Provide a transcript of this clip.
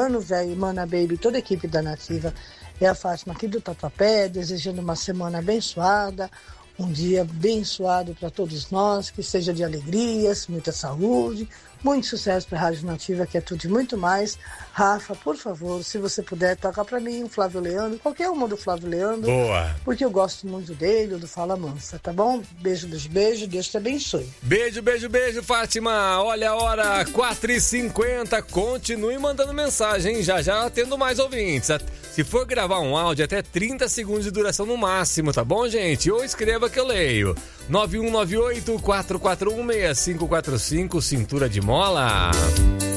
Mano Velho, Mana Baby, toda a equipe da Nativa. É a Fátima aqui do Tatuapé, desejando uma semana abençoada, um dia abençoado para todos nós, que seja de alegrias, muita saúde, muito sucesso para a Rádio Nativa, que é tudo e muito mais. Rafa, por favor, se você puder, toca para mim um Flávio Leandro, qualquer uma do Flávio Leandro. Boa. Porque eu gosto muito dele, do Fala Mansa, tá bom? Beijo, beijo, beijo, Deus te abençoe. Beijo, beijo, beijo, Fátima. Olha a hora, 4h50, continue mandando mensagem, hein? Já tendo mais ouvintes. Se for gravar um áudio, até 30 segundos de duração no máximo, tá bom, gente? Ou escreva que eu leio. 9198-441-6545, cintura de mola.